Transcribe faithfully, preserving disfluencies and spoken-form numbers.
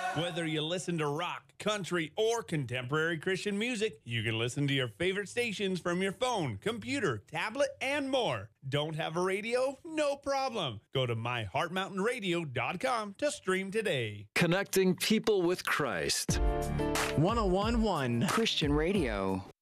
Whether you listen to rock, country, or contemporary Christian music, you can listen to your favorite stations from your phone, computer, tablet, and more. Don't have a radio? No problem. Go to my heart mountain radio dot com to stream today. Connecting people with Christ. one oh one point one Christian Radio.